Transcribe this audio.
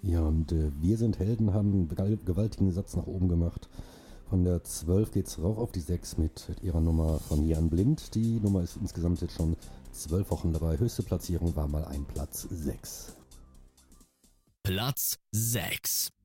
Ja, und wir sind Helden, haben einen gewaltigen Satz nach oben gemacht. Von der 12 geht's rauf auf die 6 mit ihrer Nummer von Jan Blind. Die Nummer ist insgesamt jetzt schon 12 Wochen dabei. Höchste Platzierung war mal ein Platz 6. Platz 6.